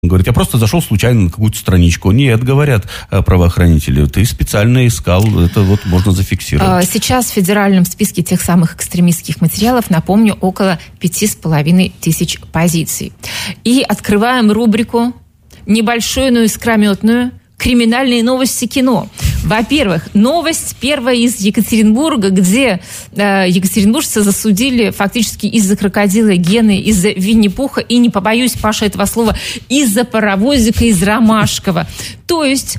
Он говорит, я просто зашел случайно на какую-то страничку. Нет, говорят правоохранители, ты специально искал, это вот можно зафиксировать. Сейчас в федеральном списке тех самых экстремистских материалов, напомню, около 5500 позиций. И открываем рубрику небольшую, но искрометную «Криминальные новости кино». Во-первых, новость первая из Екатеринбурга, где екатеринбуржцы засудили фактически из-за крокодила Гены, из-за Винни-Пуха и, не побоюсь, Паша, этого слова, из-за паровозика из Ромашкова. То есть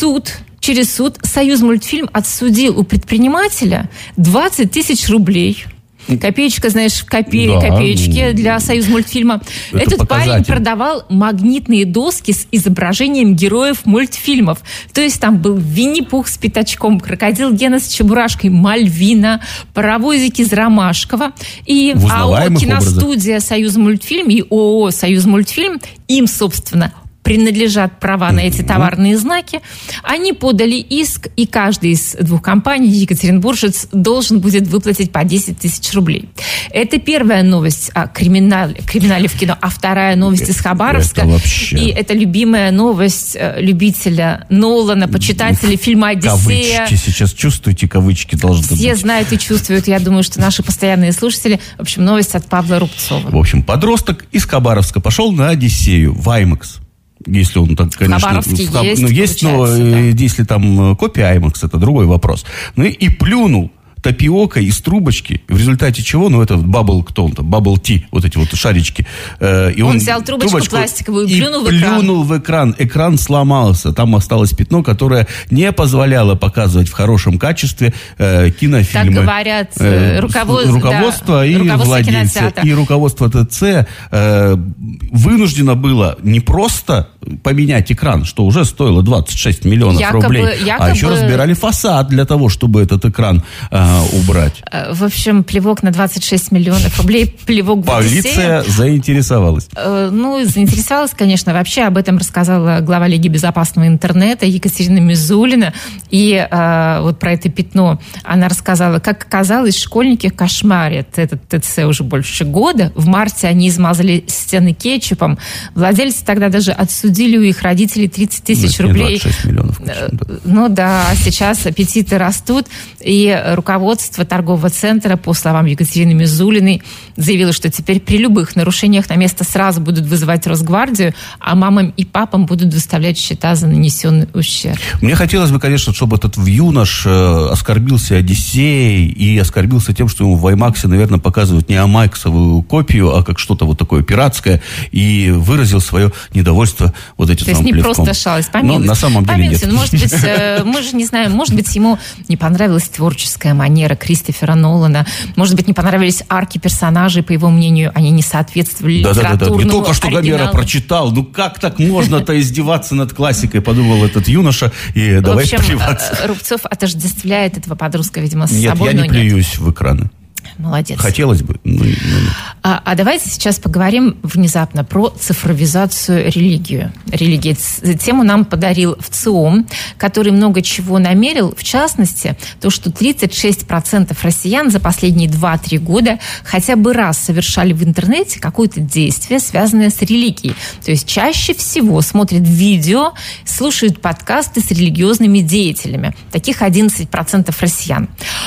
через суд Союзмультфильм отсудил у предпринимателя 20 тысяч рублей. Копеечка, знаешь, копеечки для Союзмультфильма. Этот парень продавал магнитные доски с изображением героев мультфильмов. То есть там был Винни-Пух с пятачком, крокодил Гена с чебурашкой, Мальвина, паровозики из Ромашкова. И АО «Киностудия Союзмультфильм» и ООО «Союзмультфильм», им, собственно, принадлежат права на эти товарные знаки, они подали иск, и каждый из двух компаний, екатеринбуржец, должен будет выплатить по 10 тысяч рублей. Это первая новость о криминале в кино. А вторая новость из Хабаровска. И это любимая новость любителя Нолана, почитателей фильма «Одиссея». Кавычки сейчас чувствуете, кавычки должны быть. Все знают и чувствуют, я думаю, что наши постоянные слушатели. В общем, новость от Павла Рубцова. В общем, подросток из Хабаровска пошел на «Одиссею» в IMAX. Если он так, конечно... есть, но да. Если там копия IMAX, это другой вопрос. Ну и плюнул тапиокой из трубочки, в результате чего, это bubble tea, вот эти вот шарички. И он взял трубочку пластиковую и плюнул в экран. Экран сломался. Там осталось пятно, которое не позволяло показывать в хорошем качестве кинофильмы. Так говорят руководство и владельцы. И руководство ТЦ вынуждено было не просто поменять экран, что уже стоило 26 миллионов рублей, а еще разбирали фасад для того, чтобы этот экран убрать. В общем, плевок на 26 миллионов рублей, плевок в Одиссею. Полиция заинтересовалась. Заинтересовалась, конечно. Вообще об этом рассказала глава Лиги безопасного интернета Екатерина Мизулина. И вот про это пятно она рассказала. Как оказалось, школьники кошмарят этот ТЦ уже больше года. В марте они измазали стены кетчупом. Владельцы тогда даже отсудили у их родителей 30 тысяч рублей. 26 миллионов, конечно, да. Сейчас аппетиты растут. И руководство торгового центра, по словам Екатерины Мизулиной, заявило, что теперь при любых нарушениях на место сразу будут вызывать Росгвардию, а мамам и папам будут выставлять счета за нанесенный ущерб. Мне хотелось бы, конечно, чтобы этот юнош оскорбился Одиссеей и оскорбился тем, что ему в IMAX, наверное, показывают не IMAX-овую копию, а как что-то вот такое пиратское, и выразил свое недовольство вот этим самым плевком. То есть не просто шалость, помилуйте. Но на самом деле нет. Может быть, мы же не знаем, может быть, ему не понравилась творческая манера Кристофера Нолана. Может быть, не понравились арки персонажей, по его мнению, они не соответствовали литературному оригиналу. Не только что Гомера прочитал. Как так можно-то издеваться над классикой, подумал этот юноша, и давай плеваться. Рубцов отождествляет этого подростка, видимо, с собой. Нет, я не плююсь в экраны. Молодец. Хотелось бы. А давайте сейчас поговорим внезапно про цифровизацию религии. Тему нам подарил ВЦИОМ, который много чего намерил. В частности, то, что 36% россиян за последние 2-3 года хотя бы раз совершали в интернете какое-то действие, связанное с религией. То есть чаще всего смотрят видео, слушают подкасты с религиозными деятелями. Таких 11% россиян.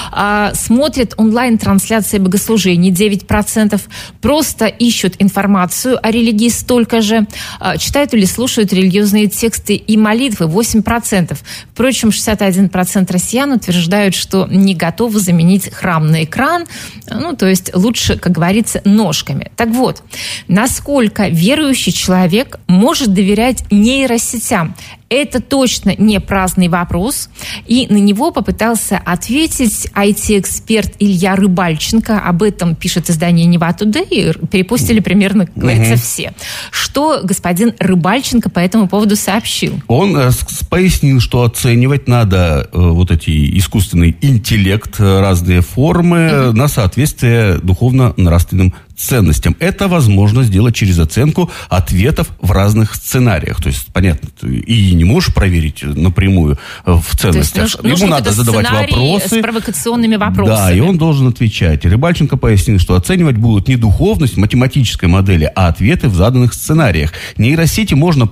Смотрят онлайн-трансляции богослужений 9%, просто ищут информацию о религии столько же, читают или слушают религиозные тексты и молитвы 8%. Впрочем, 61% россиян утверждают, что не готовы заменить храм на экран, то есть лучше, как говорится, ножками. Так вот, насколько верующий человек может доверять нейросетям? Это точно не праздный вопрос, и на него попытался ответить IT-эксперт Илья Рыбальченко. Об этом пишет издание Нева Today, и перепостили примерно, как говорится, все. Что господин Рыбальченко по этому поводу сообщил? Он пояснил, что оценивать надо вот эти искусственный интеллект, разные формы на соответствие духовно-нравственным ценностям. Это возможно сделать через оценку ответов в разных сценариях. То есть, понятно, и не можешь проверить напрямую в ценностях. Ему надо задавать вопросы. С провокационными вопросами. Да, и он должен отвечать. Рыбальченко пояснил, что оценивать будут не духовность математической модели, а ответы в заданных сценариях. Нейросети можно